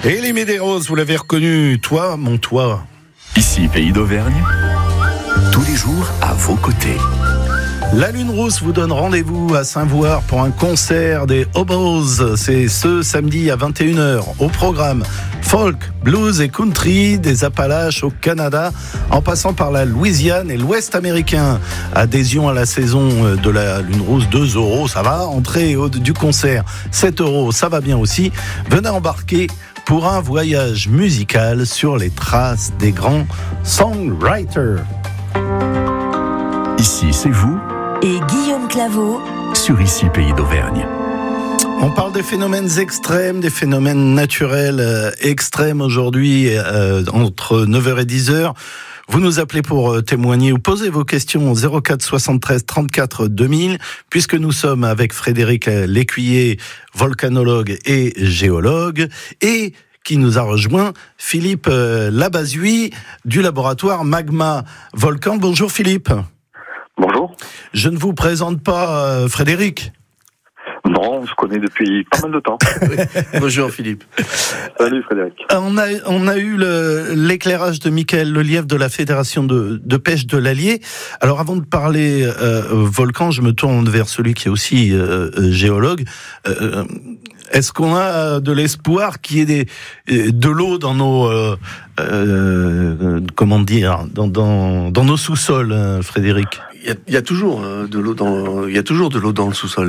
Et les Médéros, vous l'avez reconnu, toi, mon toit. Ici, Pays d'Auvergne, tous les jours à vos côtés. La Lune Rousse vous donne rendez-vous à Saint-Voire pour un concert des Hobos. C'est ce samedi à 21h. Au programme, folk, blues et country, des Appalaches au Canada, en passant par la Louisiane et l'Ouest américain. Adhésion à la saison de la Lune Rousse, 2 €, ça va. Entrée du concert, 7 €, ça va bien aussi. Venez embarquer pour un voyage musical sur les traces des grands songwriters. Ici, c'est vous et Guillaume Claveau sur Ici, Pays d'Auvergne. On parle des phénomènes extrêmes, des phénomènes naturels extrêmes aujourd'hui, entre 9h et 10h. Vous nous appelez pour témoigner ou poser vos questions au 04 73 34 2000, puisque nous sommes avec Frédéric Lécuyer, volcanologue et géologue, et qui nous a rejoint, Philippe Labazui du laboratoire Magma Volcan. Bonjour Philippe. Bonjour. Je ne vous présente pas Frédéric. Non, on se connaît depuis pas mal de temps. Bonjour Philippe. Salut Frédéric. On a eu l'éclairage de Michael Lelièvre de la Fédération de pêche de l'Allier. Alors avant de parler volcan, je me tourne vers celui qui est aussi géologue. Est-ce qu'on a de l'espoir qu'il y ait de l'eau dans nos comment dire, dans nos sous-sols, Frédéric? Il y a toujours de l'eau dans le sous-sol.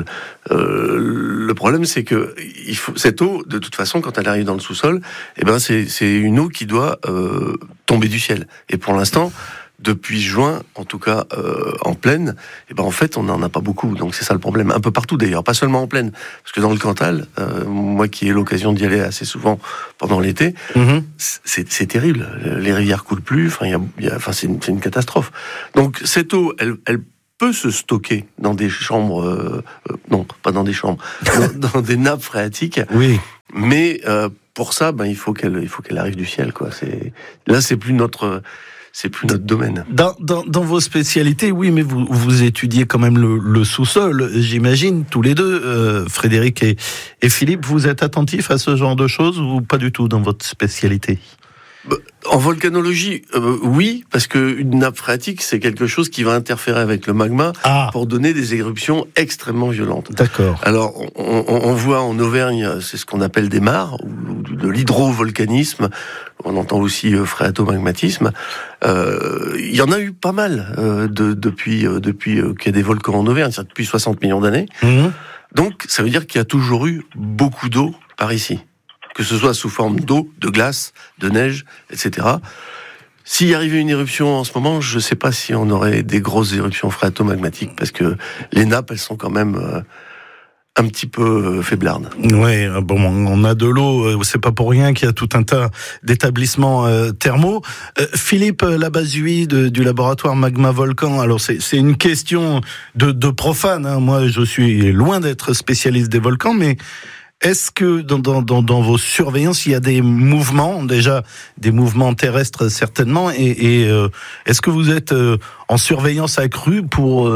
Le problème, c'est que cette eau, de toute façon, quand elle arrive dans le sous-sol, c'est une eau qui doit tomber du ciel. Et pour l'instant, depuis juin, en tout cas en plaine, en fait, on n'en a pas beaucoup. Donc c'est ça le problème. Un peu partout d'ailleurs, pas seulement en plaine. Parce que dans le Cantal, moi qui ai l'occasion d'y aller assez souvent pendant l'été, c'est terrible. Les rivières coulent plus. C'est une catastrophe. Donc cette eau, elle peut se stocker dans des chambres, non, pas dans des chambres, dans des nappes phréatiques. Oui. Mais pour ça, il faut qu'elle arrive du ciel, quoi. Là, c'est plus notre domaine. Dans vos spécialités, oui, mais vous étudiez quand même le sous-sol, j'imagine, tous les deux, Frédéric et Philippe. Vous êtes attentifs à ce genre de choses ou pas du tout dans votre spécialité? En volcanologie, oui, parce qu'une nappe phréatique, c'est quelque chose qui va interférer avec le magma pour donner des éruptions extrêmement violentes. D'accord. Alors, on voit en Auvergne, c'est ce qu'on appelle des mares, ou de l'hydrovolcanisme. On entend aussi phréatomagmatisme. Il y en a eu pas mal depuis qu'il y a des volcans en Auvergne, c'est depuis 60 millions d'années. Donc, ça veut dire qu'il y a toujours eu beaucoup d'eau par ici. Que ce soit sous forme d'eau, de glace, de neige, etc. S'il y arrivait une éruption en ce moment, je ne sais pas si on aurait des grosses éruptions phréatomagmatiques, parce que les nappes, elles sont quand même un petit peu faiblardes. Oui, bon, on a de l'eau, c'est pas pour rien qu'il y a tout un tas d'établissements thermaux. Philippe Labazui du laboratoire Magma Volcan, alors c'est une question de profane, hein. Moi je suis loin d'être spécialiste des volcans, mais est-ce que dans vos surveillances, il y a des mouvements, déjà des mouvements terrestres certainement, et est-ce que vous êtes en surveillance accrue pour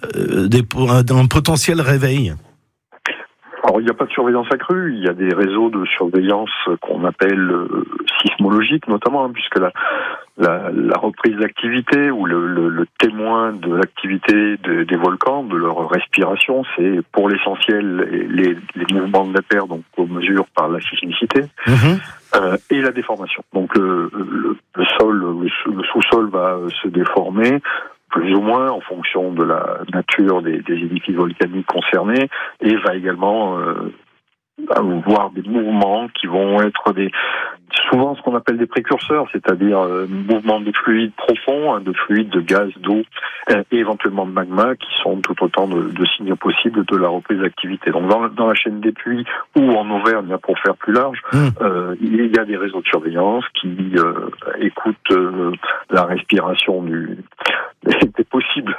un potentiel réveil? Alors, il n'y a pas de surveillance accrue, il y a des réseaux de surveillance qu'on appelle sismologiques, notamment, hein, puisque la reprise d'activité ou le témoin de l'activité des volcans, de leur respiration, c'est pour l'essentiel les mouvements de la Terre, donc qu'on mesure par la sismicité, et la déformation. Donc le sous-sol va se déformer, plus ou moins en fonction de la nature des édifices volcaniques concernés, et va également voir des mouvements qui vont être souvent ce qu'on appelle des précurseurs, c'est-à-dire mouvements de fluides profonds, de fluides, de gaz, d'eau, et éventuellement de magma, qui sont tout autant de signes possibles de la reprise d'activité. Donc dans la chaîne des puits, ou en Auvergne, pour faire plus large, il y a des réseaux de surveillance qui écoutent la respiration des possibles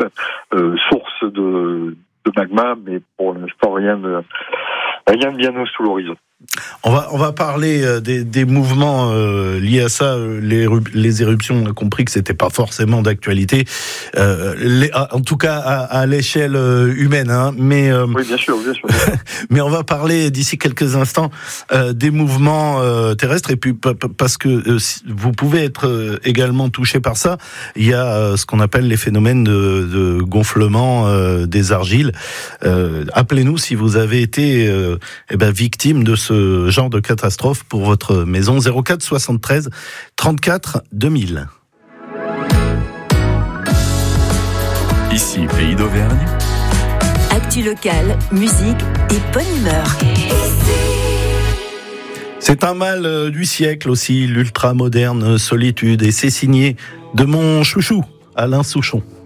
sources de magma, mais pour l'instant rien de bien sous l'horizon. On va parler des mouvements liés à ça. Les éruptions, on a compris que c'était pas forcément d'actualité, en tout cas à l'échelle humaine. Hein, mais oui, bien sûr. mais on va parler d'ici quelques instants des mouvements terrestres, et puis parce que vous pouvez être également touché par ça. Il y a ce qu'on appelle les phénomènes de gonflement des argiles. Appelez-nous si vous avez été victime de ce genre de catastrophe pour votre maison. 04 73 34 2000. Ici, Pays d'Auvergne. Actu locale, musique et bonne humeur. C'est un mal du siècle aussi, l'ultra-moderne solitude. Et c'est signé de mon chouchou, Alain Souchon.